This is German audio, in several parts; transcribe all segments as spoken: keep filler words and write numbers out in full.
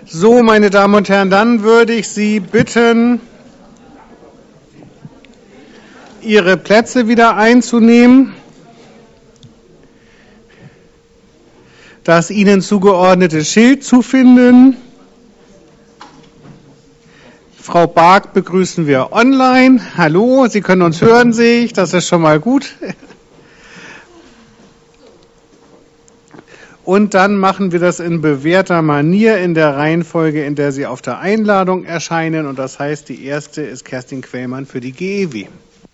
So, meine Damen und Herren, dann würde ich Sie bitten, Ihre Plätze wieder einzunehmen. Das Ihnen zugeordnete Schild zu finden. Frau Bark begrüßen wir online. Hallo, Sie können uns hören, sehe ich. Das ist schon mal gut. Und dann machen wir das in bewährter Manier in der Reihenfolge, in der Sie auf der Einladung erscheinen. Und das heißt, die erste ist Kerstin Quellmann für die G E W.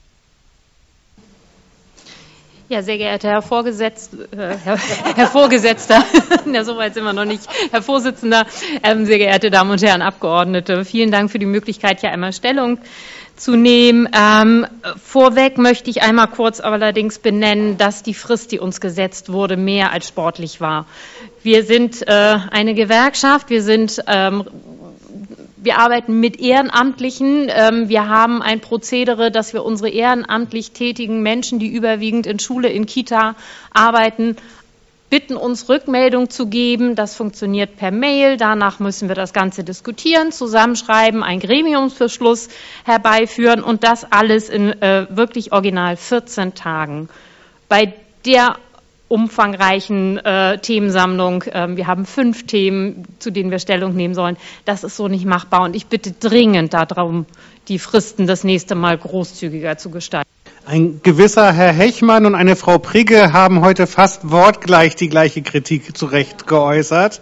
Ja, sehr geehrter Herr Vorgesetzter, äh, Herr, Herr Vorgesetzter, ja, so weit sind wir noch nicht, Herr Vorsitzender, ähm, sehr geehrte Damen und Herren Abgeordnete, vielen Dank für die Möglichkeit, hier einmal Stellung zu nehmen. Ähm, vorweg möchte ich einmal kurz allerdings benennen, dass die Frist, die uns gesetzt wurde, mehr als sportlich war. Wir sind äh, eine Gewerkschaft, wir sind ähm, Wir arbeiten mit Ehrenamtlichen. Wir haben ein Prozedere, dass wir unsere ehrenamtlich tätigen Menschen, die überwiegend in Schule, in Kita arbeiten, bitten, uns Rückmeldung zu geben. Das funktioniert per Mail. Danach müssen wir das Ganze diskutieren, zusammenschreiben, einen Gremiumsbeschluss herbeiführen und das alles in äh, wirklich original vierzehn Tagen. Bei der umfangreichen äh, Themensammlung. Ähm, wir haben fünf Themen, zu denen wir Stellung nehmen sollen. Das ist so nicht machbar. Und ich bitte dringend darum, die Fristen das nächste Mal großzügiger zu gestalten. Ein gewisser Herr Hechmann und eine Frau Prigge haben heute fast wortgleich die gleiche Kritik zu Recht geäußert.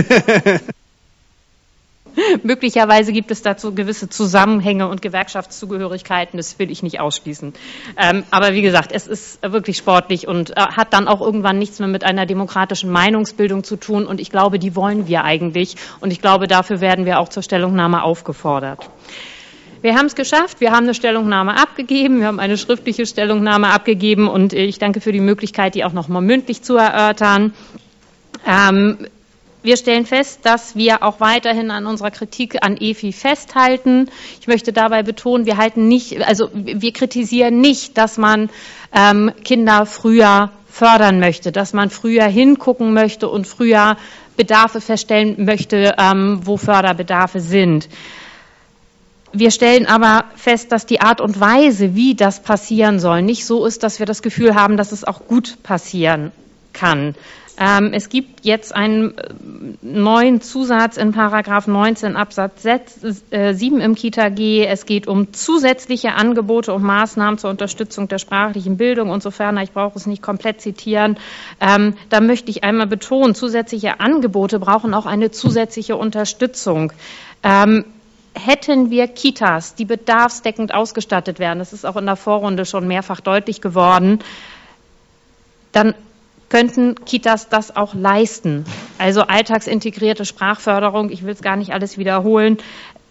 Möglicherweise gibt es dazu gewisse Zusammenhänge und Gewerkschaftszugehörigkeiten, das will ich nicht ausschließen. Ähm, aber wie gesagt, es ist wirklich sportlich und äh, hat dann auch irgendwann nichts mehr mit einer demokratischen Meinungsbildung zu tun. Und ich glaube, die wollen wir eigentlich. Und ich glaube, dafür werden wir auch zur Stellungnahme aufgefordert. Wir haben es geschafft, wir haben eine Stellungnahme abgegeben, wir haben eine schriftliche Stellungnahme abgegeben und ich danke für die Möglichkeit, die auch noch mal mündlich zu erörtern. Ähm, Wir stellen fest, dass wir auch weiterhin an unserer Kritik an E F I festhalten. Ich möchte dabei betonen, wir halten nicht, also wir kritisieren nicht, dass man ähm, Kinder früher fördern möchte, dass man früher hingucken möchte und früher Bedarfe feststellen möchte, ähm, wo Förderbedarfe sind. Wir stellen aber fest, dass die Art und Weise, wie das passieren soll, nicht so ist, dass wir das Gefühl haben, dass es auch gut passieren kann. Ähm, es gibt jetzt einen neuen Zusatz in Paragraph neunzehn Absatz sieben im Kita-G. Es geht um zusätzliche Angebote und Maßnahmen zur Unterstützung der sprachlichen Bildung und sofern, ich brauche es nicht komplett zitieren, ähm, da möchte ich einmal betonen, zusätzliche Angebote brauchen auch eine zusätzliche Unterstützung. Ähm, Hätten wir Kitas, die bedarfsdeckend ausgestattet werden, das ist auch in der Vorrunde schon mehrfach deutlich geworden, dann könnten Kitas das auch leisten. Also alltagsintegrierte Sprachförderung, ich will es gar nicht alles wiederholen,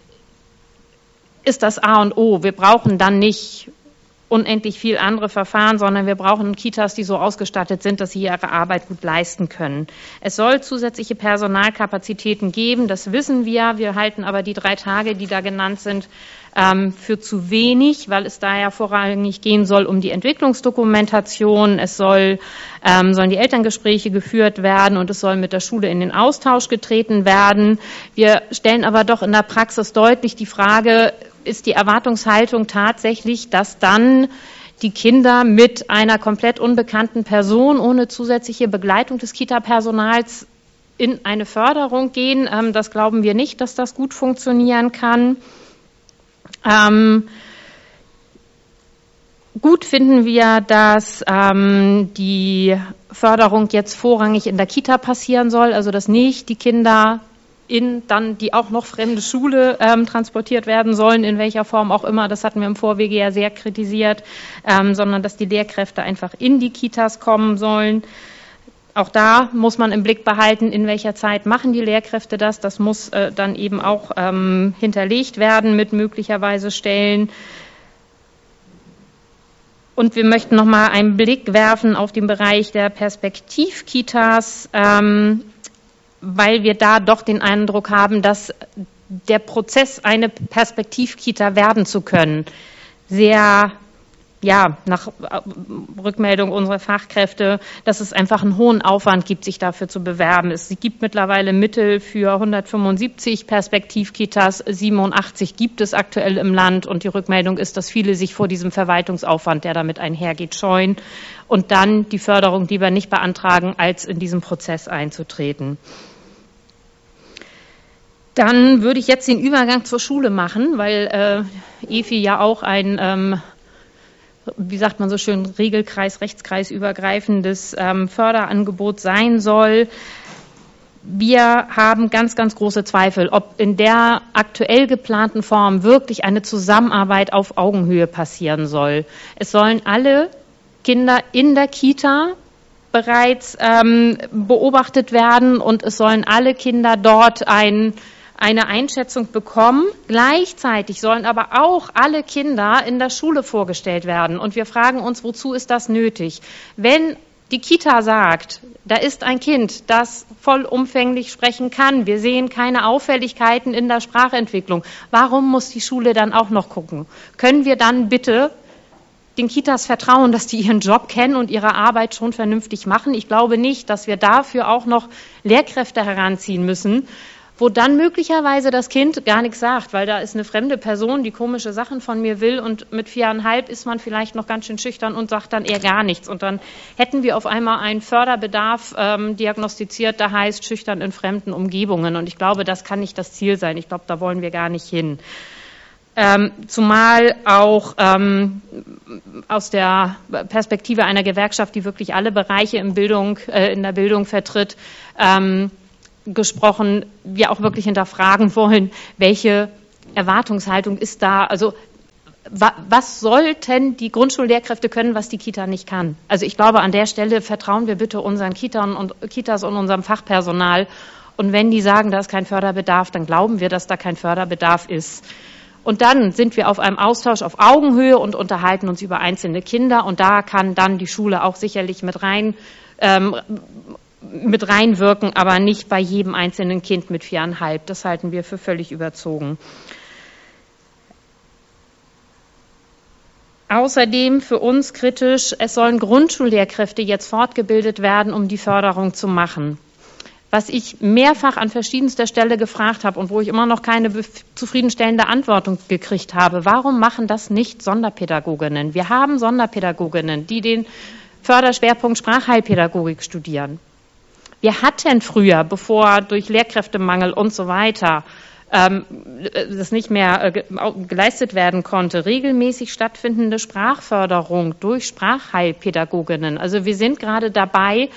ist das A und O. Wir brauchen dann nicht unendlich viel andere Verfahren, sondern wir brauchen Kitas, die so ausgestattet sind, dass sie ihre Arbeit gut leisten können. Es soll zusätzliche Personalkapazitäten geben, das wissen wir. Wir halten aber die drei Tage, die da genannt sind, für zu wenig, weil es da ja vorrangig gehen soll um die Entwicklungsdokumentation. Es soll, ähm, sollen die Elterngespräche geführt werden und es soll mit der Schule in den Austausch getreten werden. Wir stellen aber doch in der Praxis deutlich die Frage, ist die Erwartungshaltung tatsächlich, dass dann die Kinder mit einer komplett unbekannten Person ohne zusätzliche Begleitung des Kita-Personals in eine Förderung gehen? Ähm, das glauben wir nicht, dass das gut funktionieren kann. Ähm, gut finden wir, dass ähm, die Förderung jetzt vorrangig in der Kita passieren soll, also dass nicht die Kinder in dann die auch noch fremde Schule ähm, transportiert werden sollen, in welcher Form auch immer, das hatten wir im Vorwege ja sehr kritisiert, ähm, sondern dass die Lehrkräfte einfach in die Kitas kommen sollen. Auch da muss man im Blick behalten, in welcher Zeit machen die Lehrkräfte das. Das muss äh, dann eben auch ähm, hinterlegt werden mit möglicherweise Stellen. Und wir möchten noch mal einen Blick werfen auf den Bereich der Perspektivkitas, ähm, weil wir da doch den Eindruck haben, dass der Prozess, eine Perspektivkita werden zu können, sehr ja, nach Rückmeldung unserer Fachkräfte, dass es einfach einen hohen Aufwand gibt, sich dafür zu bewerben. Es gibt mittlerweile Mittel für hundertfünfundsiebzig Perspektivkitas, siebenundachtzig gibt es aktuell im Land und die Rückmeldung ist, dass viele sich vor diesem Verwaltungsaufwand, der damit einhergeht, scheuen und dann die Förderung lieber nicht beantragen, als in diesen Prozess einzutreten. Dann würde ich jetzt den Übergang zur Schule machen, weil äh, E F I ja auch ein ähm, wie sagt man so schön, Regelkreis, Rechtskreis übergreifendes ähm, Förderangebot sein soll. Wir haben ganz, ganz große Zweifel, ob in der aktuell geplanten Form wirklich eine Zusammenarbeit auf Augenhöhe passieren soll. Es sollen alle Kinder in der Kita bereits ähm, beobachtet werden und es sollen alle Kinder dort ein eine Einschätzung bekommen. Gleichzeitig sollen aber auch alle Kinder in der Schule vorgestellt werden. Und wir fragen uns, wozu ist das nötig? Wenn die Kita sagt, da ist ein Kind, das vollumfänglich sprechen kann, wir sehen keine Auffälligkeiten in der Sprachentwicklung, warum muss die Schule dann auch noch gucken? Können wir dann bitte den Kitas vertrauen, dass die ihren Job kennen und ihre Arbeit schon vernünftig machen? Ich glaube nicht, dass wir dafür auch noch Lehrkräfte heranziehen müssen, wo dann möglicherweise das Kind gar nichts sagt, weil da ist eine fremde Person, die komische Sachen von mir will und mit viereinhalb ist man vielleicht noch ganz schön schüchtern und sagt dann eher gar nichts. Und dann hätten wir auf einmal einen Förderbedarf ähm, diagnostiziert, der heißt schüchtern in fremden Umgebungen. Und ich glaube, das kann nicht das Ziel sein. Ich glaube, da wollen wir gar nicht hin. Ähm, zumal auch ähm, aus der Perspektive einer Gewerkschaft, die wirklich alle Bereiche in, Bildung, äh, in der Bildung vertritt, ähm, gesprochen, wir auch wirklich hinterfragen wollen, welche Erwartungshaltung ist da, also wa, was sollten die Grundschullehrkräfte können, was die Kita nicht kann? Also ich glaube, an der Stelle vertrauen wir bitte unseren Kitas und, Kitas und unserem Fachpersonal und wenn die sagen, da ist kein Förderbedarf, dann glauben wir, dass da kein Förderbedarf ist. Und dann sind wir auf einem Austausch auf Augenhöhe und unterhalten uns über einzelne Kinder und da kann dann die Schule auch sicherlich mit rein ähm, mit reinwirken, aber nicht bei jedem einzelnen Kind mit viereinhalb. Das halten wir für völlig überzogen. Außerdem für uns kritisch, es sollen Grundschullehrkräfte jetzt fortgebildet werden, um die Förderung zu machen. Was ich mehrfach an verschiedenster Stelle gefragt habe und wo ich immer noch keine zufriedenstellende Antwort gekriegt habe, warum machen das nicht Sonderpädagoginnen? Wir haben Sonderpädagoginnen, die den Förderschwerpunkt Sprachheilpädagogik studieren. Wir hatten früher, bevor durch Lehrkräftemangel und so weiter ähm, das nicht mehr äh, geleistet werden konnte, regelmäßig stattfindende Sprachförderung durch Sprachheilpädagoginnen. Also wir sind gerade dabei,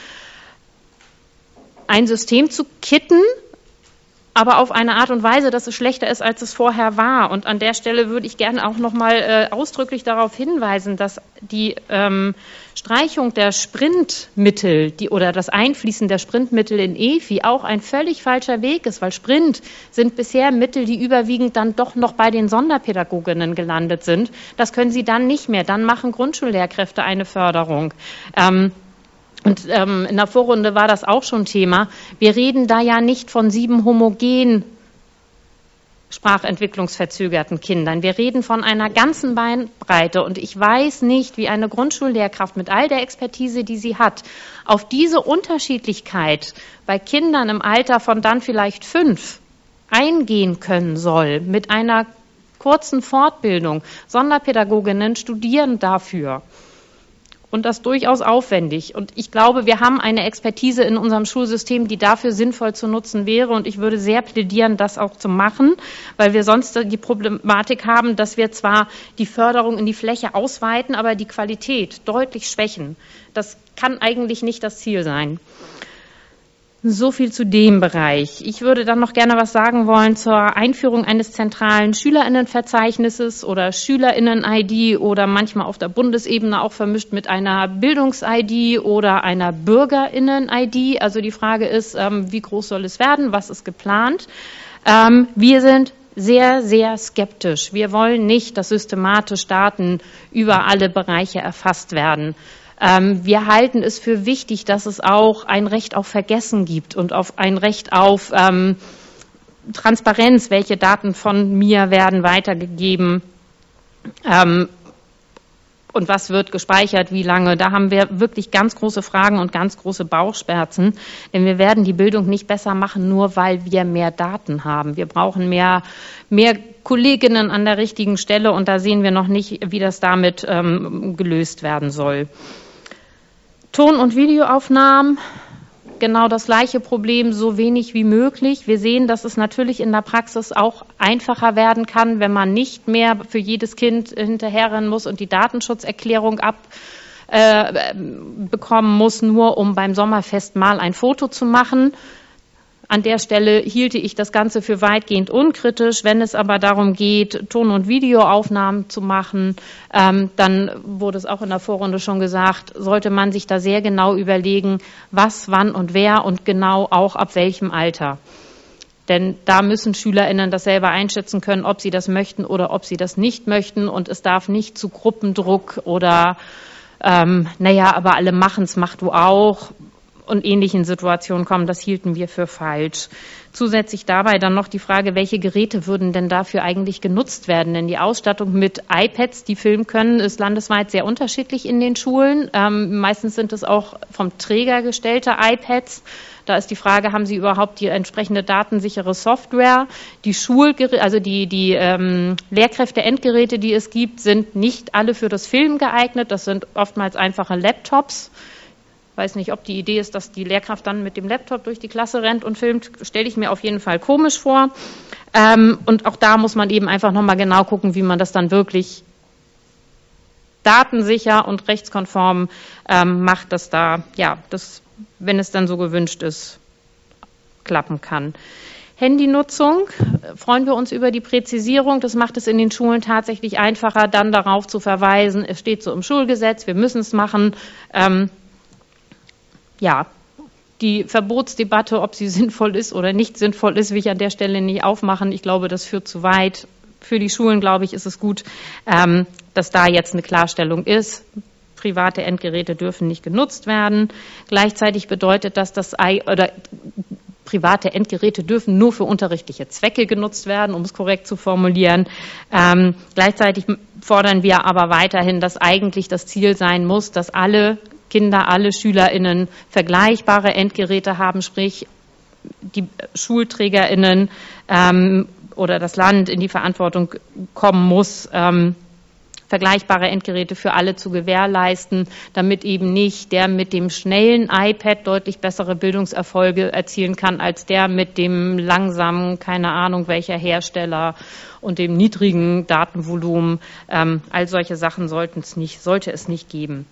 ein System zu kitten, aber auf eine Art und Weise, dass es schlechter ist, als es vorher war. Und an der Stelle würde ich gerne auch noch mal äh, ausdrücklich darauf hinweisen, dass die ähm, Streichung der Sprintmittel die, oder das Einfließen der Sprintmittel in E F I auch ein völlig falscher Weg ist, weil Sprint sind bisher Mittel, die überwiegend dann doch noch bei den Sonderpädagoginnen gelandet sind. Das können sie dann nicht mehr. Dann machen Grundschullehrkräfte eine Förderung. Ähm, Und ähm, in der Vorrunde war das auch schon Thema. Wir reden da ja nicht von sieben homogen sprachentwicklungsverzögerten Kindern. Wir reden von einer ganzen Bandbreite. Und ich weiß nicht, wie eine Grundschullehrkraft mit all der Expertise, die sie hat, auf diese Unterschiedlichkeit bei Kindern im Alter von dann vielleicht fünf eingehen können soll mit einer kurzen Fortbildung. Sonderpädagoginnen studieren dafür. Und das durchaus aufwendig. Und ich glaube, wir haben eine Expertise in unserem Schulsystem, die dafür sinnvoll zu nutzen wäre. Und ich würde sehr plädieren, das auch zu machen, weil wir sonst die Problematik haben, dass wir zwar die Förderung in die Fläche ausweiten, aber die Qualität deutlich schwächen. Das kann eigentlich nicht das Ziel sein. So viel zu dem Bereich. Ich würde dann noch gerne was sagen wollen zur Einführung eines zentralen Schülerinnenverzeichnisses oder Schülerinnen-I D oder manchmal auf der Bundesebene auch vermischt mit einer Bildungs-I D oder einer Bürgerinnen-I D. Also die Frage ist, ähm, wie groß soll es werden? Was ist geplant? Ähm, wir sind sehr, sehr skeptisch. Wir wollen nicht, dass systematisch Daten über alle Bereiche erfasst werden. Wir halten es für wichtig, dass es auch ein Recht auf Vergessen gibt und auf ein Recht auf ähm, Transparenz, welche Daten von mir werden weitergegeben. Ähm, und was wird gespeichert, wie lange. Da haben wir wirklich ganz große Fragen und ganz große Bauchschmerzen, denn wir werden die Bildung nicht besser machen, nur weil wir mehr Daten haben. Wir brauchen mehr, mehr Kolleginnen an der richtigen Stelle und da sehen wir noch nicht, wie das damit ähm, gelöst werden soll. Ton- und Videoaufnahmen, genau das gleiche Problem, so wenig wie möglich. Wir sehen, dass es natürlich in der Praxis auch einfacher werden kann, wenn man nicht mehr für jedes Kind hinterherrennen muss und die Datenschutzerklärung abbekommen äh, muss, nur um beim Sommerfest mal ein Foto zu machen. An der Stelle hielte ich das Ganze für weitgehend unkritisch. Wenn es aber darum geht, Ton- und Videoaufnahmen zu machen, ähm, dann wurde es auch in der Vorrunde schon gesagt, sollte man sich da sehr genau überlegen, was, wann und wer und genau auch ab welchem Alter. Denn da müssen SchülerInnen das selber einschätzen können, ob sie das möchten oder ob sie das nicht möchten. Und es darf nicht zu Gruppendruck oder, ähm, naja, aber alle machen es, mach du auch, und ähnlichen Situationen kommen. Das hielten wir für falsch. Zusätzlich dabei dann noch die Frage, welche Geräte würden denn dafür eigentlich genutzt werden? Denn die Ausstattung mit iPads, die filmen können, ist landesweit sehr unterschiedlich in den Schulen. Ähm, meistens sind es auch vom Träger gestellte iPads. Da ist die Frage, haben Sie überhaupt die entsprechende datensichere Software? Die Schulgeräte, also die, die ähm, Lehrkräfte-Endgeräte, die es gibt, sind nicht alle für das Filmen geeignet. Das sind oftmals einfache Laptops. Ich weiß nicht, ob die Idee ist, dass die Lehrkraft dann mit dem Laptop durch die Klasse rennt und filmt, stelle ich mir auf jeden Fall komisch vor. Ähm, und auch da muss man eben einfach nochmal genau gucken, wie man das dann wirklich datensicher und rechtskonform ähm, macht, dass da, ja, das, wenn es dann so gewünscht ist, klappen kann. Handynutzung, freuen wir uns über die Präzisierung. Das macht es in den Schulen tatsächlich einfacher, dann darauf zu verweisen, es steht so im Schulgesetz, wir müssen es machen. Ähm, Ja, die Verbotsdebatte, ob sie sinnvoll ist oder nicht sinnvoll ist, will ich an der Stelle nicht aufmachen. Ich glaube, das führt zu weit. Für die Schulen, glaube ich, ist es gut, ähm, dass da jetzt eine Klarstellung ist. Private Endgeräte dürfen nicht genutzt werden. Gleichzeitig bedeutet das, dass oder private Endgeräte dürfen nur für unterrichtliche Zwecke genutzt werden, um es korrekt zu formulieren. Ähm, gleichzeitig fordern wir aber weiterhin, dass eigentlich das Ziel sein muss, dass alle Kinder, alle SchülerInnen vergleichbare Endgeräte haben, sprich die SchulträgerInnen ähm, oder das Land in die Verantwortung kommen muss, ähm, vergleichbare Endgeräte für alle zu gewährleisten, damit eben nicht der mit dem schnellen iPad deutlich bessere Bildungserfolge erzielen kann, als der mit dem langsamen, keine Ahnung welcher Hersteller und dem niedrigen Datenvolumen. Ähm, all solche Sachen sollten es nicht, sollte es nicht geben.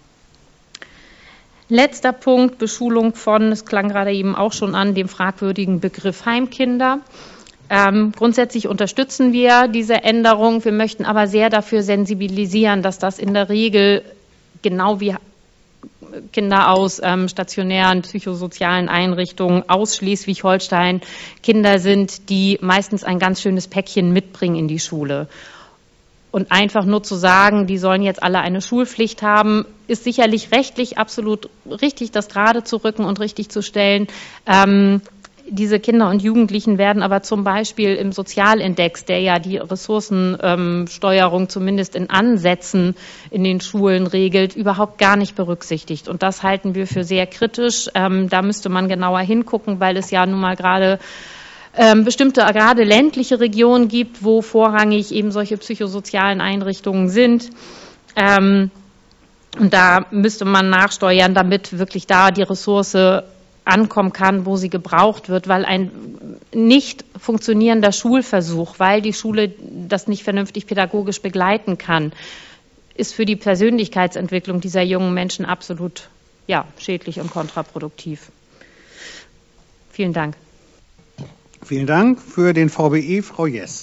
Letzter Punkt, Beschulung von, es klang gerade eben auch schon an, dem fragwürdigen Begriff Heimkinder. Ähm, grundsätzlich unterstützen wir diese Änderung. Wir möchten aber sehr dafür sensibilisieren, dass das in der Regel genau wie Kinder aus ähm, stationären psychosozialen Einrichtungen aus Schleswig-Holstein Kinder sind, die meistens ein ganz schönes Päckchen mitbringen in die Schule. Und einfach nur zu sagen, die sollen jetzt alle eine Schulpflicht haben, ist sicherlich rechtlich absolut richtig, das gerade zu rücken und richtig zu stellen. Ähm, diese Kinder und Jugendlichen werden aber zum Beispiel im Sozialindex, der ja die Ressourcensteuerung ähm, zumindest in Ansätzen in den Schulen regelt, überhaupt gar nicht berücksichtigt. Und das halten wir für sehr kritisch. Ähm, da müsste man genauer hingucken, weil es ja nun mal gerade Ähm, bestimmte, gerade ländliche Regionen gibt, wo vorrangig eben solche psychosozialen Einrichtungen sind. Ähm, und da müsste man nachsteuern, damit wirklich da die Ressource ankommen kann, wo sie gebraucht wird, weil ein nicht funktionierender Schulversuch, weil die Schule das nicht vernünftig pädagogisch begleiten kann, ist für die Persönlichkeitsentwicklung dieser jungen Menschen absolut ja, schädlich und kontraproduktiv. Vielen Dank. Vielen Dank. Für den V B E, Frau Jess.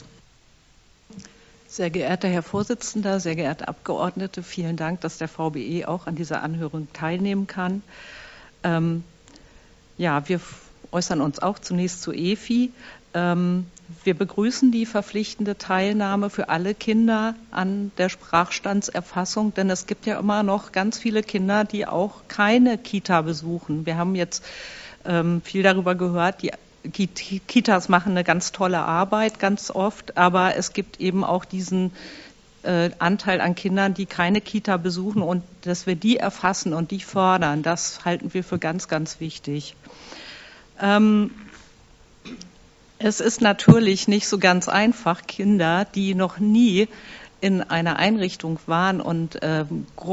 Sehr geehrter Herr Vorsitzender, sehr geehrte Abgeordnete, vielen Dank, dass der V B E auch an dieser Anhörung teilnehmen kann. Ähm, ja, wir äußern uns auch zunächst zu E F I. Ähm, wir begrüßen die verpflichtende Teilnahme für alle Kinder an der Sprachstandserfassung, denn es gibt ja immer noch ganz viele Kinder, die auch keine Kita besuchen. Wir haben jetzt ähm, viel darüber gehört, die Kitas machen eine ganz tolle Arbeit, ganz oft, aber es gibt eben auch diesen äh, Anteil an Kindern, die keine Kita besuchen, und dass wir die erfassen und die fördern, das halten wir für ganz, ganz wichtig. Ähm, es ist natürlich nicht so ganz einfach, Kinder, die noch nie in einer Einrichtung waren und äh,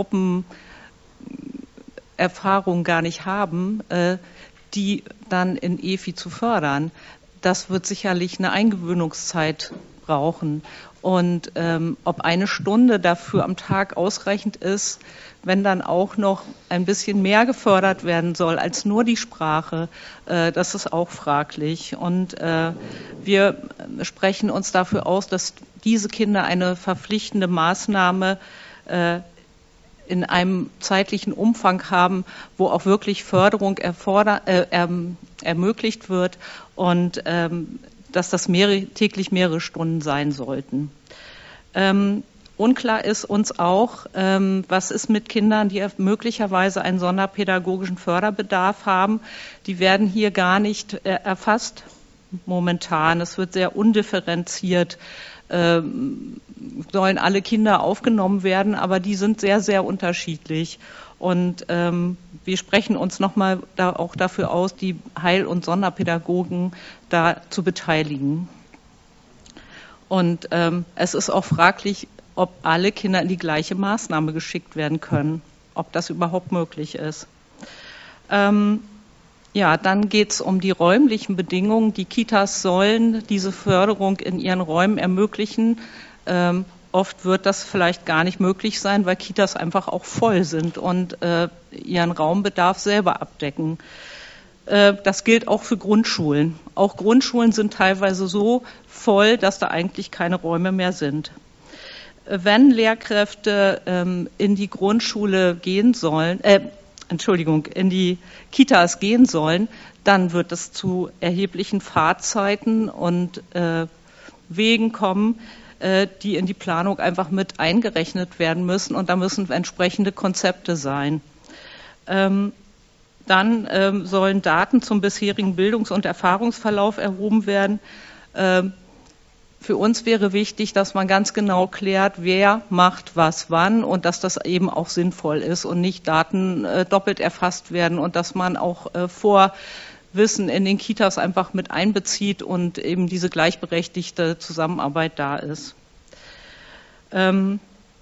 Gruppenerfahrung gar nicht haben, äh, die dann in E F I zu fördern. Das wird sicherlich eine Eingewöhnungszeit brauchen. Und ähm, ob eine Stunde dafür am Tag ausreichend ist, wenn dann auch noch ein bisschen mehr gefördert werden soll als nur die Sprache, äh, das ist auch fraglich. Und äh, wir sprechen uns dafür aus, dass diese Kinder eine verpflichtende Maßnahme äh, in einem zeitlichen Umfang haben, wo auch wirklich Förderung erforder, äh, erm, ermöglicht wird und ähm, dass das mehrere, täglich mehrere Stunden sein sollten. Ähm, unklar ist uns auch, ähm, was ist mit Kindern, die möglicherweise einen sonderpädagogischen Förderbedarf haben. Die werden hier gar nicht äh, erfasst momentan. Es wird sehr undifferenziert. Ähm, sollen alle Kinder aufgenommen werden, aber die sind sehr, sehr unterschiedlich. Und ähm, wir sprechen uns nochmal da auch dafür aus, die Heil- und Sonderpädagogen da zu beteiligen. Und ähm, es ist auch fraglich, ob alle Kinder in die gleiche Maßnahme geschickt werden können, ob das überhaupt möglich ist. Ähm, ja, dann geht es um die räumlichen Bedingungen. Die Kitas sollen diese Förderung in ihren Räumen ermöglichen. Ähm, Oft wird das vielleicht gar nicht möglich sein, weil Kitas einfach auch voll sind und äh, ihren Raumbedarf selber abdecken. Äh, das gilt auch für Grundschulen. Auch Grundschulen sind teilweise so voll, dass da eigentlich keine Räume mehr sind. Wenn Lehrkräfte ähm, in die Grundschule gehen sollen, äh, Entschuldigung, in die Kitas gehen sollen, dann wird es zu erheblichen Fahrzeiten und äh, Wegen kommen, die in die Planung einfach mit eingerechnet werden müssen, und da müssen entsprechende Konzepte sein. Ähm, dann ähm, sollen Daten zum bisherigen Bildungs- und Erfahrungsverlauf erhoben werden. Ähm, für uns wäre wichtig, dass man ganz genau klärt, wer macht was wann, und dass das eben auch sinnvoll ist und nicht Daten äh, doppelt erfasst werden, und dass man auch äh, vor Wissen in den Kitas einfach mit einbezieht und eben diese gleichberechtigte Zusammenarbeit da ist. Ähm,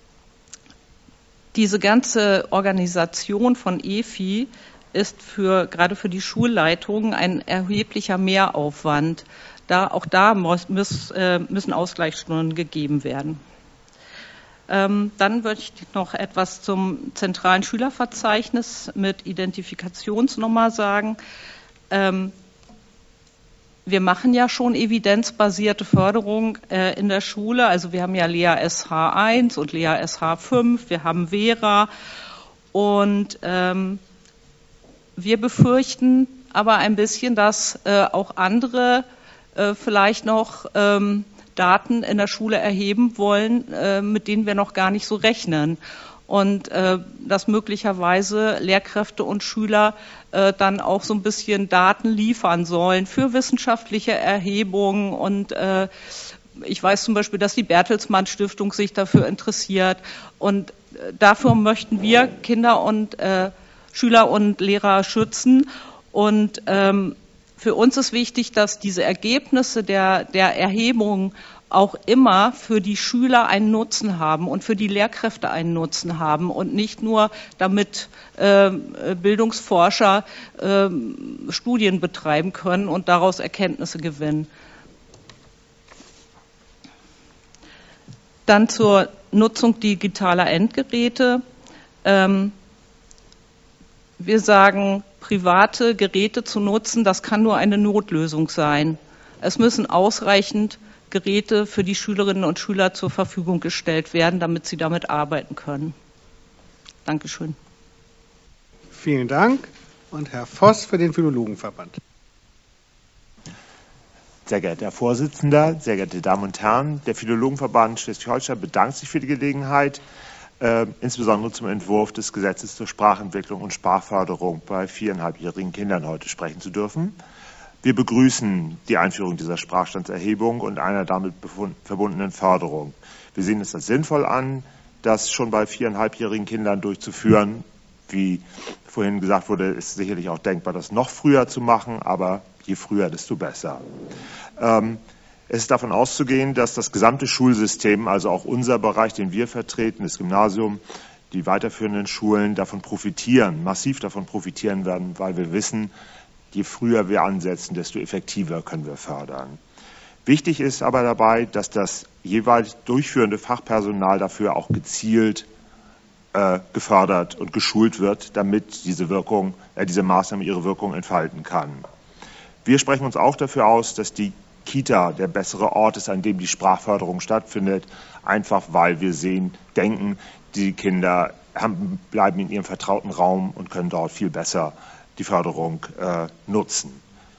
diese ganze Organisation von E F I ist für, gerade für die Schulleitungen ein erheblicher Mehraufwand. Da, auch da muss, muss, äh, müssen Ausgleichsstunden gegeben werden. Ähm, dann würde ich noch etwas zum zentralen Schülerverzeichnis mit Identifikationsnummer sagen. Ähm, wir machen ja schon evidenzbasierte Förderung äh, in der Schule. Also wir haben ja Lea S H eins und Lea S H fünf, wir haben Vera. Und ähm, wir befürchten aber ein bisschen, dass äh, auch andere äh, vielleicht noch ähm, Daten in der Schule erheben wollen, äh, mit denen wir noch gar nicht so rechnen. Und äh, dass möglicherweise Lehrkräfte und Schüler äh, dann auch so ein bisschen Daten liefern sollen für wissenschaftliche Erhebungen. Und äh, ich weiß zum Beispiel, dass die Bertelsmann Stiftung sich dafür interessiert. Und äh, dafür möchten wir Kinder und äh, Schüler und Lehrer schützen. Und ähm, für uns ist wichtig, dass diese Ergebnisse der, der Erhebungen auch immer für die Schüler einen Nutzen haben und für die Lehrkräfte einen Nutzen haben und nicht nur damit äh, Bildungsforscher äh, Studien betreiben können und daraus Erkenntnisse gewinnen. Dann zur Nutzung digitaler Endgeräte. Ähm, wir sagen, private Geräte zu nutzen, das kann nur eine Notlösung sein. Es müssen ausreichend Geräte für die Schülerinnen und Schüler zur Verfügung gestellt werden, damit sie damit arbeiten können. Dankeschön. Vielen Dank. Und Herr Voss für den Philologenverband. Sehr geehrter Herr Vorsitzender, sehr geehrte Damen und Herren, der Philologenverband Schleswig-Holstein bedankt sich für die Gelegenheit, äh, insbesondere zum Entwurf des Gesetzes zur Sprachentwicklung und Sprachförderung bei viereinhalbjährigen Kindern heute sprechen zu dürfen. Wir begrüßen die Einführung dieser Sprachstandserhebung und einer damit verbundenen Förderung. Wir sehen es als sinnvoll an, das schon bei viereinhalbjährigen Kindern durchzuführen. Wie vorhin gesagt wurde, ist sicherlich auch denkbar, das noch früher zu machen, aber je früher, desto besser. Ähm, es ist davon auszugehen, dass das gesamte Schulsystem, also auch unser Bereich, den wir vertreten, das Gymnasium, die weiterführenden Schulen davon profitieren, massiv davon profitieren werden, weil wir wissen, je früher wir ansetzen, desto effektiver können wir fördern. Wichtig ist aber dabei, dass das jeweils durchführende Fachpersonal dafür auch gezielt äh, gefördert und geschult wird, damit diese Wirkung, äh, diese Maßnahme ihre Wirkung entfalten kann. Wir sprechen uns auch dafür aus, dass die Kita der bessere Ort ist, an dem die Sprachförderung stattfindet, einfach weil wir sehen, denken, die Kinder haben, bleiben in ihrem vertrauten Raum und können dort viel besser die Förderung äh, nutzen.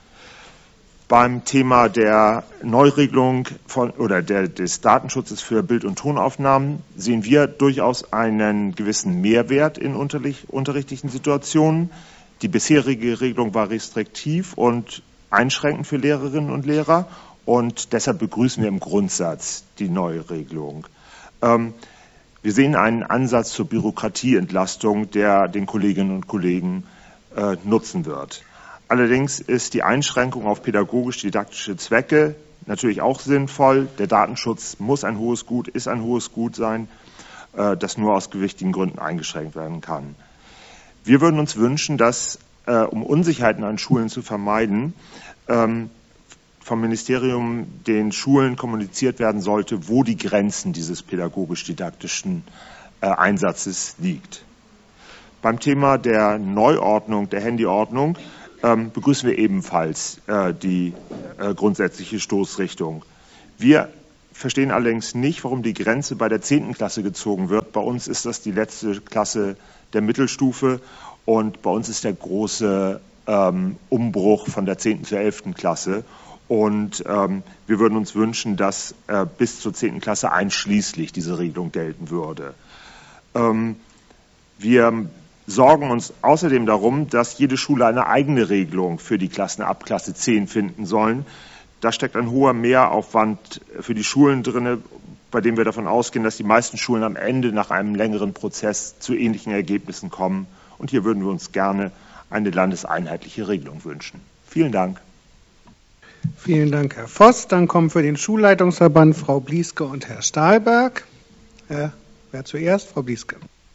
Beim Thema der Neuregelung von, oder der, des Datenschutzes für Bild- und Tonaufnahmen sehen wir durchaus einen gewissen Mehrwert in unterrichtlichen Situationen. Die bisherige Regelung war restriktiv und einschränkend für Lehrerinnen und Lehrer und deshalb begrüßen wir im Grundsatz die neue Regelung. Ähm, wir sehen einen Ansatz zur Bürokratieentlastung, der den Kolleginnen und Kollegen äh, nutzen wird. Allerdings ist die Einschränkung auf pädagogisch-didaktische Zwecke natürlich auch sinnvoll. Der Datenschutz muss ein hohes Gut, ist ein hohes Gut sein, äh, das nur aus gewichtigen Gründen eingeschränkt werden kann. Wir würden uns wünschen, dass, äh, um Unsicherheiten an Schulen zu vermeiden, ähm, vom Ministerium den Schulen kommuniziert werden sollte, wo die Grenzen dieses pädagogisch-didaktischen äh, Einsatzes liegt. Beim Thema der Neuordnung, der Handyordnung, ähm, begrüßen wir ebenfalls äh, die äh, grundsätzliche Stoßrichtung. Wir verstehen allerdings nicht, warum die Grenze bei der zehnten Klasse gezogen wird. Bei uns ist das die letzte Klasse der Mittelstufe und bei uns ist der große ähm, Umbruch von der zehnten zur elften Klasse. Und ähm, wir würden uns wünschen, dass äh, bis zur zehnten Klasse einschließlich diese Regelung gelten würde. Ähm, wir sorgen uns außerdem darum, dass jede Schule eine eigene Regelung für die Klassen ab Klasse zehn finden sollen. Da steckt ein hoher Mehraufwand für die Schulen drin, bei dem wir davon ausgehen, dass die meisten Schulen am Ende nach einem längeren Prozess zu ähnlichen Ergebnissen kommen. Und hier würden wir uns gerne eine landeseinheitliche Regelung wünschen. Vielen Dank. Vielen Dank, Herr Voss. Dann kommen für den Schulleitungsverband Frau Blieske und Herr Stahlberg. Äh, wer zuerst? Frau Blieske.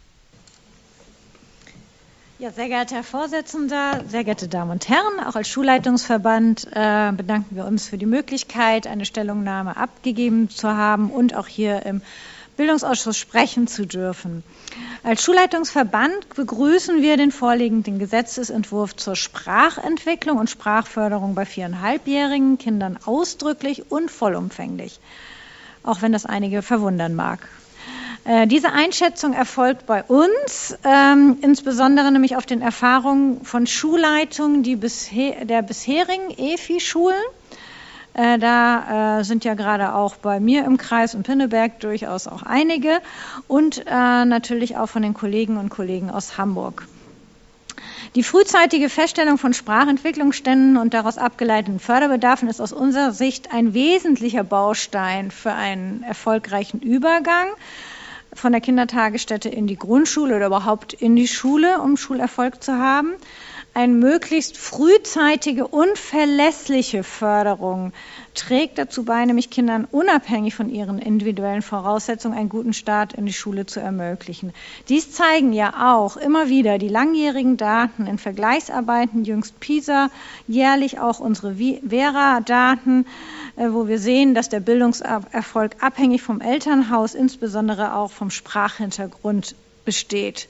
Ja, sehr geehrter Herr Vorsitzender, sehr geehrte Damen und Herren, auch als Schulleitungsverband äh, bedanken wir uns für die Möglichkeit, eine Stellungnahme abgegeben zu haben und auch hier im Bildungsausschuss sprechen zu dürfen. Als Schulleitungsverband begrüßen wir den vorliegenden Gesetzesentwurf zur Sprachentwicklung und Sprachförderung bei viereinhalbjährigen Kindern ausdrücklich und vollumfänglich, auch wenn das einige verwundern mag. Äh, diese Einschätzung erfolgt bei uns, ähm, insbesondere nämlich auf den Erfahrungen von Schulleitungen die bisher, der bisherigen E F I-Schulen. Äh, da äh, sind ja gerade auch bei mir im Kreis und Pinneberg durchaus auch einige und äh, natürlich auch von den Kolleginnen und Kollegen aus Hamburg. Die frühzeitige Feststellung von Sprachentwicklungsständen und daraus abgeleiteten Förderbedarfen ist aus unserer Sicht ein wesentlicher Baustein für einen erfolgreichen Übergang von der Kindertagesstätte in die Grundschule oder überhaupt in die Schule, um Schulerfolg zu haben. Eine möglichst frühzeitige und verlässliche Förderung trägt dazu bei, nämlich Kindern unabhängig von ihren individuellen Voraussetzungen einen guten Start in die Schule zu ermöglichen. Dies zeigen ja auch immer wieder die langjährigen Daten in Vergleichsarbeiten, jüngst PISA, jährlich auch unsere Vera-Daten, wo wir sehen, dass der Bildungserfolg abhängig vom Elternhaus, insbesondere auch vom Sprachhintergrund besteht.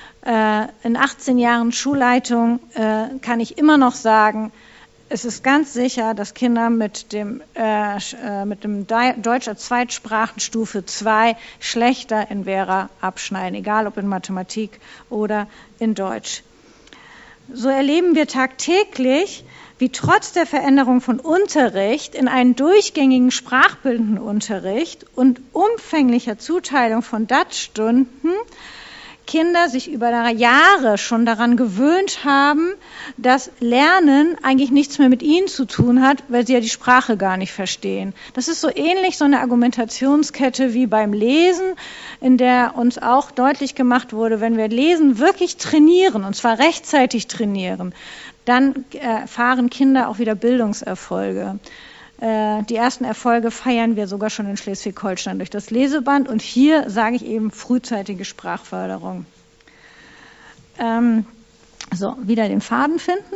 In achtzehn Jahren Schulleitung äh, kann ich immer noch sagen, es ist ganz sicher, dass Kinder mit dem, äh, mit dem Deutsch als Zweitsprachenstufe zwei schlechter in Vera abschneiden, egal ob in Mathematik oder in Deutsch. So erleben wir tagtäglich, wie trotz der Veränderung von Unterricht in einen durchgängigen sprachbildenden Unterricht und umfänglicher Zuteilung von D A T-Stunden Kinder sich über Jahre schon daran gewöhnt haben, dass Lernen eigentlich nichts mehr mit ihnen zu tun hat, weil sie ja die Sprache gar nicht verstehen. Das ist so ähnlich so eine Argumentationskette wie beim Lesen, in der uns auch deutlich gemacht wurde, wenn wir Lesen wirklich trainieren, und zwar rechtzeitig trainieren, dann erfahren Kinder auch wieder Bildungserfolge. Die ersten Erfolge feiern wir sogar schon in Schleswig-Holstein durch das Leseband. Und hier sage ich eben frühzeitige Sprachförderung. Ähm, so, wieder den Faden finden.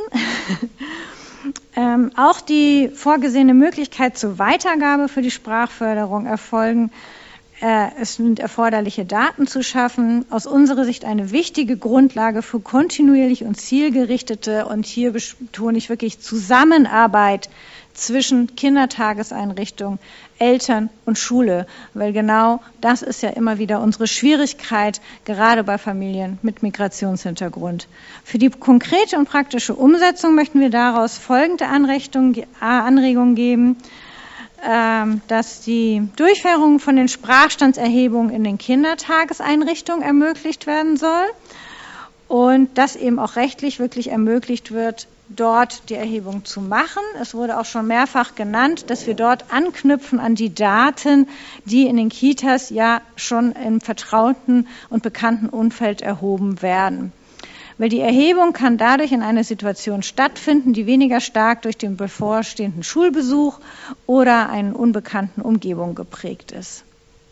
ähm, auch die vorgesehene Möglichkeit zur Weitergabe für die Sprachförderung erfolgen. Äh, es sind erforderliche Daten zu schaffen. Aus unserer Sicht eine wichtige Grundlage für kontinuierlich und zielgerichtete, und hier betone ich wirklich Zusammenarbeit zwischen Kindertageseinrichtungen, Eltern und Schule, weil genau das ist ja immer wieder unsere Schwierigkeit, gerade bei Familien mit Migrationshintergrund. Für die konkrete und praktische Umsetzung möchten wir daraus folgende Anregungen geben, dass die Durchführung von den Sprachstandserhebungen in den Kindertageseinrichtungen ermöglicht werden soll und dass eben auch rechtlich wirklich ermöglicht wird, dort die Erhebung zu machen. Es wurde auch schon mehrfach genannt, dass wir dort anknüpfen an die Daten, die in den Kitas ja schon im vertrauten und bekannten Umfeld erhoben werden. Weil die Erhebung kann dadurch in einer Situation stattfinden, die weniger stark durch den bevorstehenden Schulbesuch oder einer unbekannten Umgebung geprägt ist.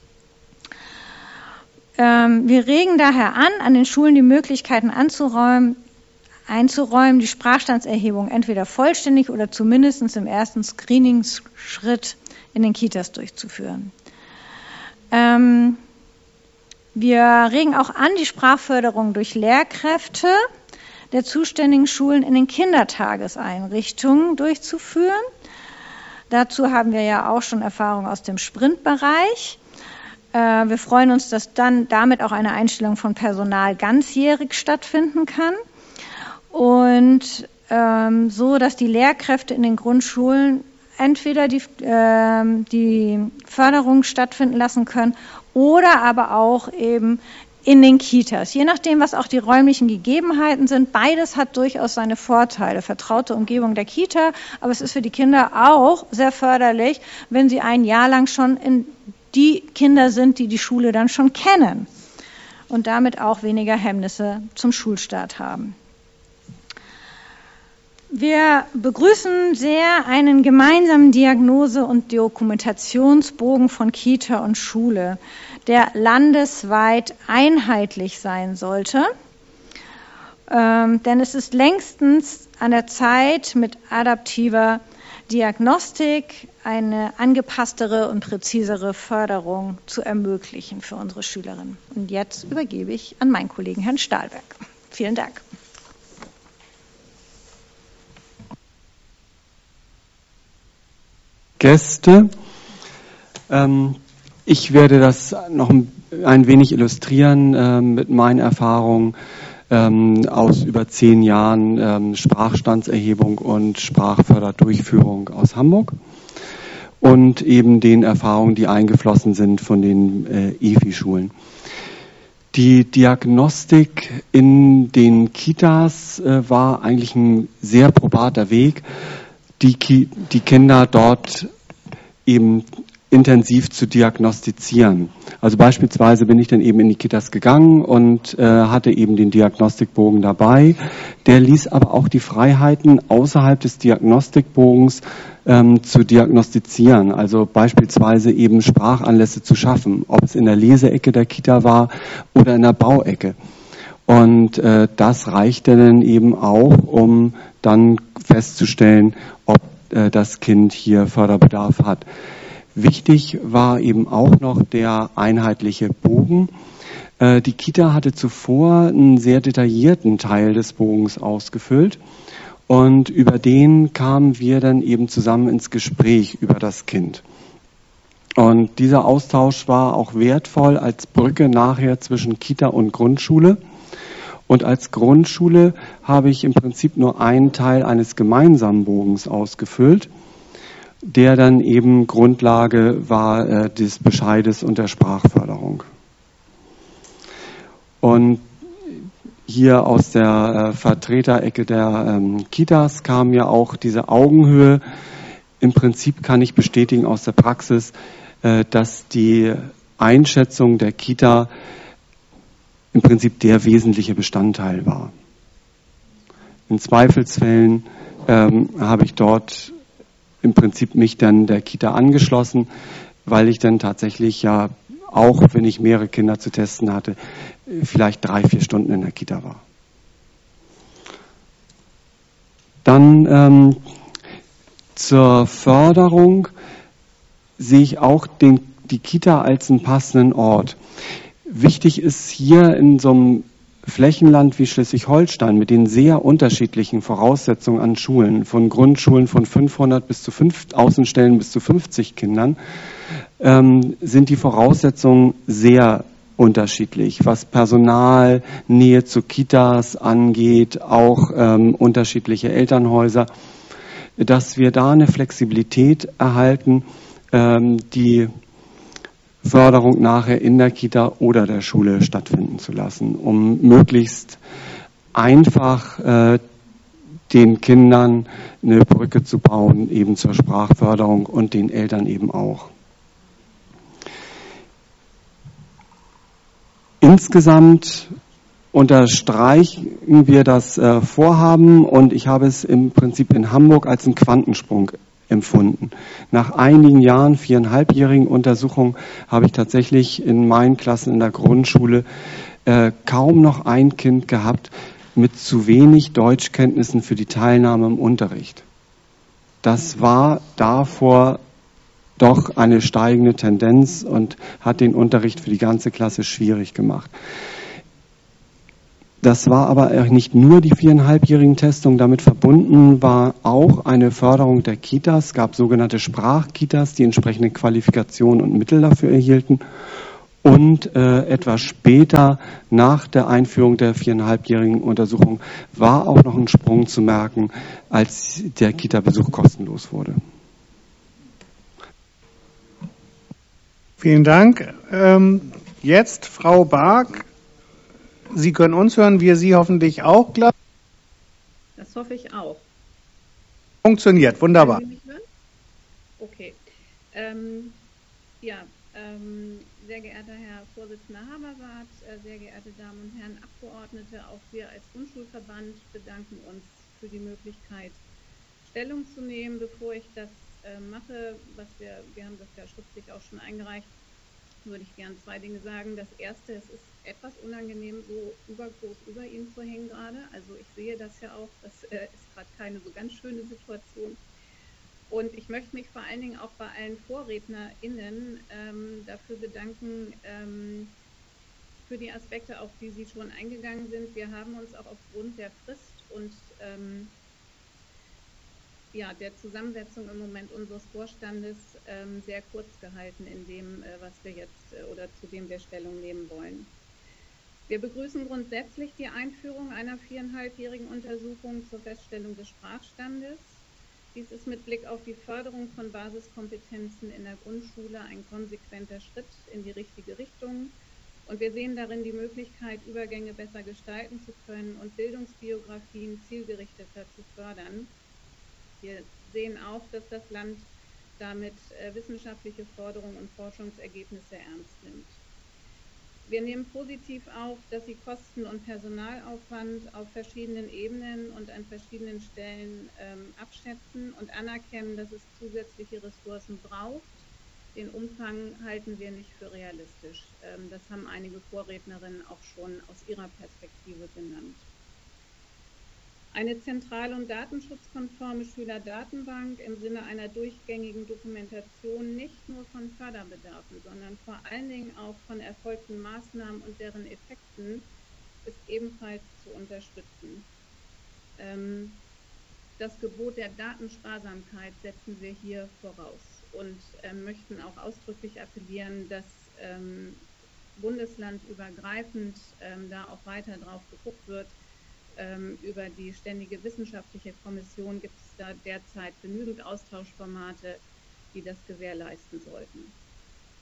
Ähm, wir regen daher an, an den Schulen die Möglichkeiten anzuräumen, einzuräumen, die Sprachstandserhebung entweder vollständig oder zumindest im ersten Screening-Schritt in den Kitas durchzuführen. Ähm, wir regen auch an, die Sprachförderung durch Lehrkräfte der zuständigen Schulen in den Kindertageseinrichtungen durchzuführen. Dazu haben wir ja auch schon Erfahrung aus dem Sprintbereich. Äh, wir freuen uns, dass dann damit auch eine Einstellung von Personal ganzjährig stattfinden kann. Und ähm, so, dass die Lehrkräfte in den Grundschulen entweder die, äh, die Förderung stattfinden lassen können oder aber auch eben in den Kitas. Je nachdem, was auch die räumlichen Gegebenheiten sind. Beides hat durchaus seine Vorteile. Vertraute Umgebung der Kita, aber es ist für die Kinder auch sehr förderlich, wenn sie ein Jahr lang schon in die Kinder sind, die die Schule dann schon kennen und damit auch weniger Hemmnisse zum Schulstart haben. Wir begrüßen sehr einen gemeinsamen Diagnose- und Dokumentationsbogen von Kita und Schule, der landesweit einheitlich sein sollte. Ähm, denn es ist längstens an der Zeit, mit adaptiver Diagnostik eine angepasstere und präzisere Förderung zu ermöglichen für unsere Schülerinnen. Und jetzt übergebe ich an meinen Kollegen Herrn Stahlberg. Vielen Dank. Gäste. Ähm, ich werde das noch ein wenig illustrieren äh, mit meinen Erfahrungen ähm, aus über zehn Jahren ähm, Sprachstandserhebung und Sprachförderdurchführung aus Hamburg und eben den Erfahrungen, die eingeflossen sind von den äh, E F I-Schulen. Die Diagnostik in den Kitas äh, war eigentlich ein sehr probater Weg, die, Ki- die Kinder dort eben intensiv zu diagnostizieren. Also beispielsweise bin ich dann eben in die Kitas gegangen und äh, hatte eben den Diagnostikbogen dabei. Der ließ aber auch die Freiheiten außerhalb des Diagnostikbogens ähm, zu diagnostizieren. Also beispielsweise eben Sprachanlässe zu schaffen, ob es in der Leseecke der Kita war oder in der Bauecke. Und äh, das reichte dann eben auch, um dann festzustellen, ob äh, das Kind hier Förderbedarf hat. Wichtig war eben auch noch der einheitliche Bogen. Äh, die Kita hatte zuvor einen sehr detaillierten Teil des Bogens ausgefüllt und über den kamen wir dann eben zusammen ins Gespräch über das Kind. Und dieser Austausch war auch wertvoll als Brücke nachher zwischen Kita und Grundschule. Und als Grundschule habe ich im Prinzip nur einen Teil eines gemeinsamen Bogens ausgefüllt, der dann eben Grundlage war äh, des Bescheides und der Sprachförderung. Und hier aus der äh, Vertreterecke der ähm, Kitas kam ja auch diese Augenhöhe. Im Prinzip kann ich bestätigen aus der Praxis, äh, dass die Einschätzung der Kita im Prinzip der wesentliche Bestandteil war. In Zweifelsfällen ähm, habe ich dort im Prinzip mich dann der Kita angeschlossen, weil ich dann tatsächlich ja, auch wenn ich mehrere Kinder zu testen hatte, vielleicht drei, vier Stunden in der Kita war. Dann ähm, zur Förderung sehe ich auch den, die Kita als einen passenden Ort. Wichtig ist hier in so einem Flächenland wie Schleswig-Holstein mit den sehr unterschiedlichen Voraussetzungen an Schulen, von Grundschulen von fünfhundert bis zu fünf Außenstellen bis zu fünfzig Kindern, ähm, sind die Voraussetzungen sehr unterschiedlich, was Personal, Nähe zu Kitas angeht, auch ähm, unterschiedliche Elternhäuser, dass wir da eine Flexibilität erhalten, ähm, die Förderung nachher in der Kita oder der Schule stattfinden zu lassen, um möglichst einfach äh, den Kindern eine Brücke zu bauen, eben zur Sprachförderung und den Eltern eben auch. Insgesamt unterstreichen wir das äh, Vorhaben und ich habe es im Prinzip in Hamburg als einen Quantensprung empfunden. Nach einigen Jahren, viereinhalbjährigen Untersuchungen, habe ich tatsächlich in meinen Klassen in der Grundschule äh, kaum noch ein Kind gehabt mit zu wenig Deutschkenntnissen für die Teilnahme im Unterricht. Das war davor doch eine steigende Tendenz und hat den Unterricht für die ganze Klasse schwierig gemacht. Das war aber nicht nur die viereinhalbjährigen Testungen, damit verbunden war auch eine Förderung der Kitas. Es gab sogenannte Sprachkitas, die entsprechende Qualifikationen und Mittel dafür erhielten. Und äh, etwas später, nach der Einführung der viereinhalbjährigen Untersuchung, war auch noch ein Sprung zu merken, als der Kita-Besuch kostenlos wurde. Vielen Dank. Ähm, jetzt Frau Bark. Sie können uns hören, wir Sie hoffentlich auch, glaube ich. Das hoffe ich auch. Funktioniert, wunderbar. Können Sie mich hören? Okay. Ähm, ja, ähm, sehr geehrter Herr Vorsitzender Habersaat, äh, sehr geehrte Damen und Herren Abgeordnete, auch wir als Grundschulverband bedanken uns für die Möglichkeit, Stellung zu nehmen. Bevor ich das äh, mache, was wir, wir haben das ja schriftlich auch schon eingereicht, würde ich gern zwei Dinge sagen. Das erste, es ist etwas unangenehm, so übergroß über Ihnen zu hängen gerade. Also ich sehe das ja auch, das äh, ist gerade keine so ganz schöne Situation. Und ich möchte mich vor allen Dingen auch bei allen VorrednerInnen ähm, dafür bedanken, ähm, für die Aspekte, auf die Sie schon eingegangen sind. Wir haben uns auch aufgrund der Frist und ähm, ja, der Zusammensetzung im Moment unseres Vorstandes ähm, sehr kurz gehalten in dem, äh, was wir jetzt äh, oder zu dem wir Stellung nehmen wollen. Wir begrüßen grundsätzlich die Einführung einer viereinhalbjährigen Untersuchung zur Feststellung des Sprachstandes. Dies ist mit Blick auf die Förderung von Basiskompetenzen in der Grundschule ein konsequenter Schritt in die richtige Richtung. Und wir sehen darin die Möglichkeit, Übergänge besser gestalten zu können und Bildungsbiografien zielgerichteter zu fördern. Wir sehen auch, dass das Land damit äh, wissenschaftliche Forderungen und Forschungsergebnisse ernst nimmt. Wir nehmen positiv auf, dass Sie Kosten- und Personalaufwand auf verschiedenen Ebenen und an verschiedenen Stellen ähm, abschätzen und anerkennen, dass es zusätzliche Ressourcen braucht. Den Umfang halten wir nicht für realistisch. Ähm, das haben einige Vorrednerinnen auch schon aus ihrer Perspektive genannt. Eine zentrale und datenschutzkonforme Schülerdatenbank im Sinne einer durchgängigen Dokumentation nicht nur von Förderbedarfen, sondern vor allen Dingen auch von erfolgten Maßnahmen und deren Effekten ist ebenfalls zu unterstützen. Ähm, das Gebot der Datensparsamkeit setzen wir hier voraus und ähm, möchten auch ausdrücklich appellieren, dass ähm, bundeslandübergreifend ähm, da auch weiter drauf geguckt wird. Über die Ständige Wissenschaftliche Kommission gibt es da derzeit genügend Austauschformate, die das gewährleisten sollten.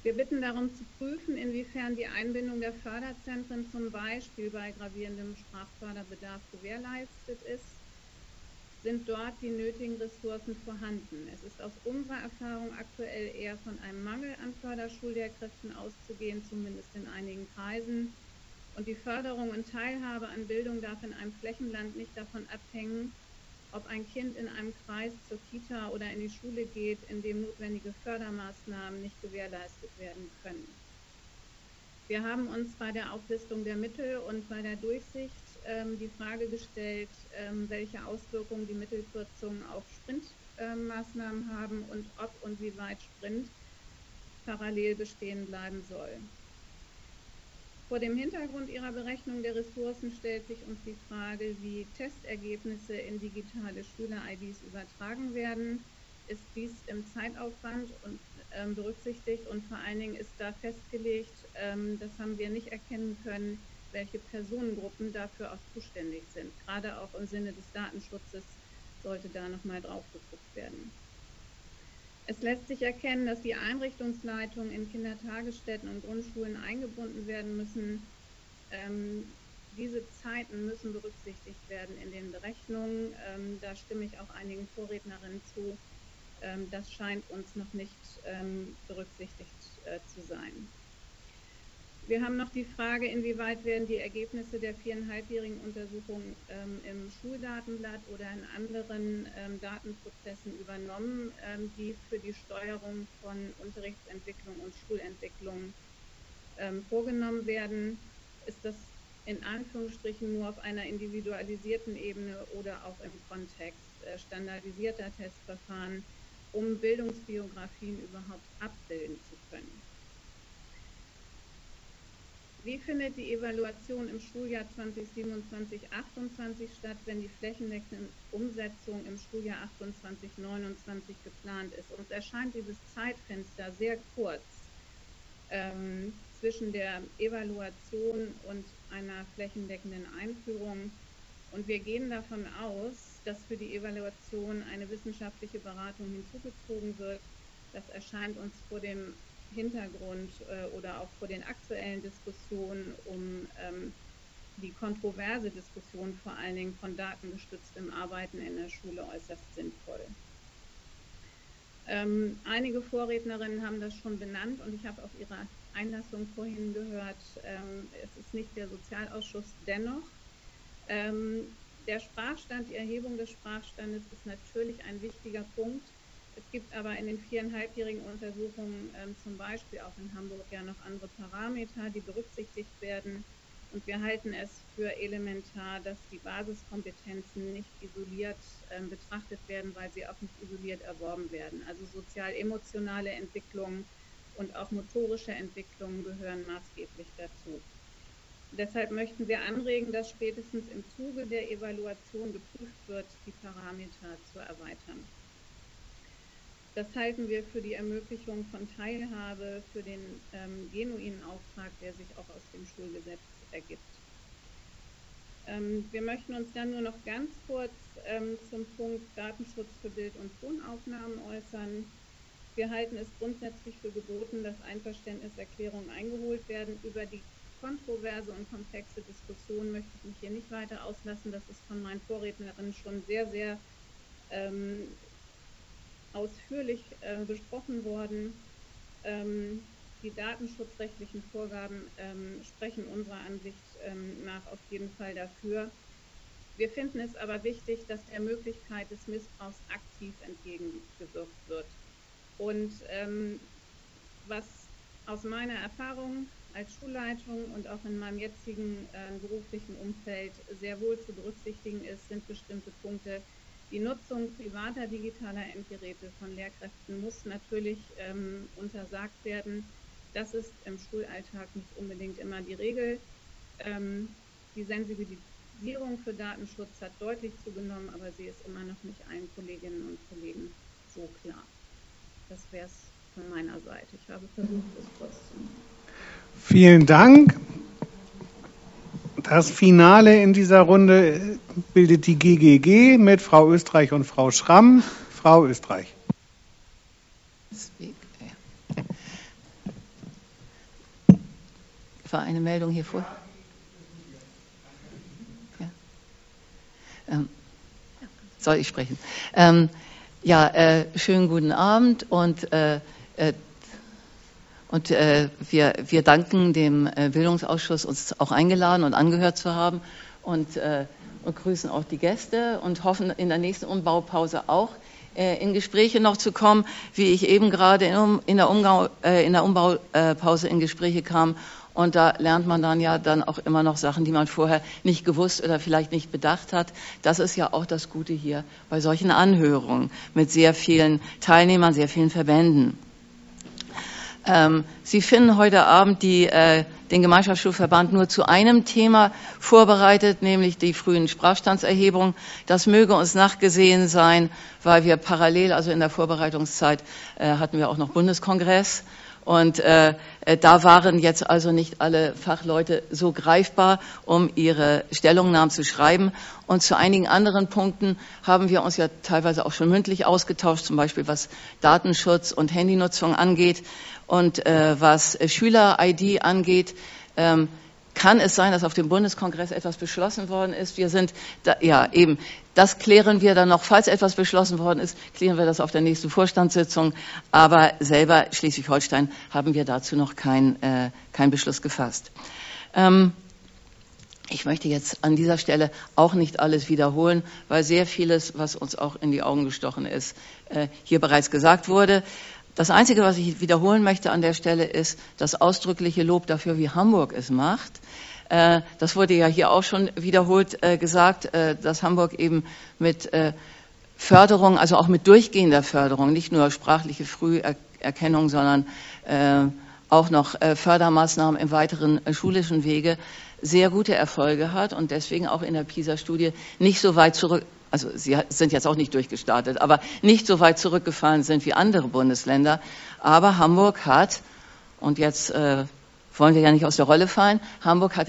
Wir bitten darum zu prüfen, inwiefern die Einbindung der Förderzentren zum Beispiel bei gravierendem Sprachförderbedarf gewährleistet ist. Sind dort die nötigen Ressourcen vorhanden? Es ist aus unserer Erfahrung aktuell eher von einem Mangel an Förderschullehrkräften auszugehen, zumindest in einigen Kreisen. Und die Förderung und Teilhabe an Bildung darf in einem Flächenland nicht davon abhängen, ob ein Kind in einem Kreis zur Kita oder in die Schule geht, in dem notwendige Fördermaßnahmen nicht gewährleistet werden können. Wir haben uns bei der Auflistung der Mittel und bei der Durchsicht ähm, die Frage gestellt, ähm, welche Auswirkungen die Mittelkürzungen auf Sprintmaßnahmen ähm, haben und ob und wie weit Sprint parallel bestehen bleiben soll. Vor dem Hintergrund Ihrer Berechnung der Ressourcen stellt sich uns die Frage, wie Testergebnisse in digitale Schüler-I Ds übertragen werden. Ist dies im Zeitaufwand und, ähm, berücksichtigt und vor allen Dingen ist da festgelegt, ähm, das haben wir nicht erkennen können, welche Personengruppen dafür auch zuständig sind. Gerade auch im Sinne des Datenschutzes sollte da nochmal drauf geguckt werden. Es lässt sich erkennen, dass die Einrichtungsleitungen in Kindertagesstätten und Grundschulen eingebunden werden müssen. Ähm, diese Zeiten müssen berücksichtigt werden in den Berechnungen. Ähm, da stimme ich auch einigen Vorrednerinnen zu. Ähm, das scheint uns noch nicht ähm, berücksichtigt äh, zu sein. Wir haben noch die Frage, inwieweit werden die Ergebnisse der viereinhalbjährigen Untersuchung ähm, im Schuldatenblatt oder in anderen ähm, Datenprozessen übernommen, ähm, die für die Steuerung von Unterrichtsentwicklung und Schulentwicklung ähm, vorgenommen werden. Ist das in Anführungsstrichen nur auf einer individualisierten Ebene oder auch im Kontext äh, standardisierter Testverfahren, um Bildungsbiografien überhaupt abbilden zu können? Wie findet die Evaluation im Schuljahr zweitausendsiebenundzwanzig achtundzwanzig statt, wenn die flächendeckende Umsetzung im Schuljahr achtundzwanzig neunundzwanzig geplant ist? Uns erscheint dieses Zeitfenster sehr kurz ähm, zwischen der Evaluation und einer flächendeckenden Einführung. Und wir gehen davon aus, dass für die Evaluation eine wissenschaftliche Beratung hinzugezogen wird. Das erscheint uns vor dem Hintergrund äh, oder auch vor den aktuellen Diskussionen um ähm, die kontroverse Diskussion vor allen Dingen von datengestütztem Arbeiten in der Schule äußerst sinnvoll. Ähm, einige Vorrednerinnen haben das schon benannt und ich habe auf ihre Einlassung vorhin gehört, ähm, es ist nicht der Sozialausschuss, dennoch. Ähm, der Sprachstand, die Erhebung des Sprachstandes ist natürlich ein wichtiger Punkt. Es gibt aber in den viereinhalbjährigen Untersuchungen, ähm, zum Beispiel auch in Hamburg, ja noch andere Parameter, die berücksichtigt werden. Und wir halten es für elementar, dass die Basiskompetenzen nicht isoliert ähm, betrachtet werden, weil sie auch nicht isoliert erworben werden. Also sozial-emotionale Entwicklungen und auch motorische Entwicklungen gehören maßgeblich dazu. Deshalb möchten wir anregen, dass spätestens im Zuge der Evaluation geprüft wird, die Parameter zu erweitern. Das halten wir für die Ermöglichung von Teilhabe, für den ähm, genuinen Auftrag, der sich auch aus dem Schulgesetz ergibt. Ähm, wir möchten uns dann nur noch ganz kurz ähm, zum Punkt Datenschutz für Bild- und Tonaufnahmen äußern. Wir halten es grundsätzlich für geboten, dass Einverständniserklärungen eingeholt werden. Über die kontroverse und komplexe Diskussion möchte ich mich hier nicht weiter auslassen. Das ist von meinen Vorrednerinnen schon sehr, sehr ähm, ausführlich äh, besprochen worden. Ähm, die datenschutzrechtlichen Vorgaben ähm, sprechen unserer Ansicht ähm, nach auf jeden Fall dafür. Wir finden es aber wichtig, dass der Möglichkeit des Missbrauchs aktiv entgegengewirkt wird. Und ähm, was aus meiner Erfahrung als Schulleitung und auch in meinem jetzigen äh, beruflichen Umfeld sehr wohl zu berücksichtigen ist, sind bestimmte Punkte. Die Nutzung privater digitaler Endgeräte von Lehrkräften muss natürlich ähm, untersagt werden. Das ist im Schulalltag nicht unbedingt immer die Regel. Ähm, die Sensibilisierung für Datenschutz hat deutlich zugenommen, aber sie ist immer noch nicht allen Kolleginnen und Kollegen so klar. Das wäre es von meiner Seite. Ich habe versucht, es kurz zu machen. Vielen Dank. Das Finale in dieser Runde bildet die G G G mit Frau Österreich und Frau Schramm. Frau Österreich. war eine Meldung hier vor. Ja. Ähm, soll ich sprechen? Ähm, ja, äh, schönen guten Abend und, äh, äh, und äh, wir, wir danken dem äh, Bildungsausschuss, uns auch eingeladen und angehört zu haben und, äh, und grüßen auch die Gäste und hoffen in der nächsten Umbaupause auch in Gespräche noch zu kommen, wie ich eben gerade in, in, der, Umgau, äh, in der Umbaupause in Gespräche kam. Und da lernt man dann ja dann auch immer noch Sachen, die man vorher nicht gewusst oder vielleicht nicht bedacht hat. Das ist ja auch das Gute hier bei solchen Anhörungen mit sehr vielen Teilnehmern, sehr vielen Verbänden. Ähm, Sie finden heute Abend die, äh, den Gemeinschaftsschulverband nur zu einem Thema vorbereitet, nämlich die frühen Sprachstandserhebungen. Das möge uns nachgesehen sein, weil wir parallel, also in der Vorbereitungszeit, äh, hatten wir auch noch Bundeskongress. Und äh, da waren jetzt also nicht alle Fachleute so greifbar, um ihre Stellungnahmen zu schreiben. Und zu einigen anderen Punkten haben wir uns ja teilweise auch schon mündlich ausgetauscht, zum Beispiel was Datenschutz und Handynutzung angeht. Und äh, was äh, Schüler-I D angeht, ähm, kann es sein, dass auf dem Bundeskongress etwas beschlossen worden ist. Wir sind, da, ja eben, das klären wir dann noch. Falls etwas beschlossen worden ist, klären wir das auf der nächsten Vorstandssitzung. Aber selber Schleswig-Holstein haben wir dazu noch keinen äh, kein Beschluss gefasst. Ähm, ich möchte jetzt an dieser Stelle auch nicht alles wiederholen, weil sehr vieles, was uns auch in die Augen gestochen ist, äh, hier bereits gesagt wurde. Das Einzige, was ich wiederholen möchte an der Stelle, ist das ausdrückliche Lob dafür, wie Hamburg es macht. Äh, das wurde ja hier auch schon wiederholt äh, gesagt, äh, dass Hamburg eben mit äh, Förderung, also auch mit durchgehender Förderung, nicht nur sprachliche Früherkennung, sondern äh, auch noch äh, Fördermaßnahmen im weiteren äh, schulischen Wege sehr gute Erfolge hat und deswegen auch in der PISA-Studie nicht so weit zurück, also sie sind jetzt auch nicht durchgestartet, aber nicht so weit zurückgefallen sind wie andere Bundesländer. Aber Hamburg hat, und jetzt äh, wollen wir ja nicht aus der Rolle fallen, Hamburg hat